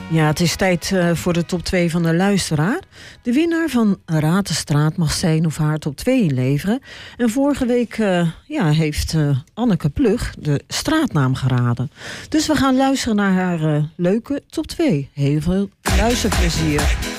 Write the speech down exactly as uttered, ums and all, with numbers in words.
Ja, het is tijd uh, voor de top twee van de luisteraar. De winnaar van Raad de Straat mag zijn of haar top twee inleveren. En vorige week uh, ja, heeft uh, Anneke Plug de straatnaam geraden. Dus we gaan luisteren naar haar uh, leuke top twee. Heel veel luisterplezier.